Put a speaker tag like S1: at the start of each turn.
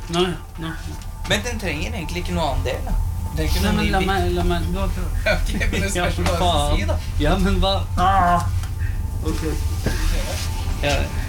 S1: Nei.
S2: Men den trenger egentlig ikke noe annen del, da. Den trenger ikke
S1: Nei,
S2: noe
S1: men
S2: ny bil.
S1: la meg, du har prøvd.
S2: Ok, men det spørs hva du
S1: faen.
S2: si, da.
S1: Ja, men hva? Ok. Ja,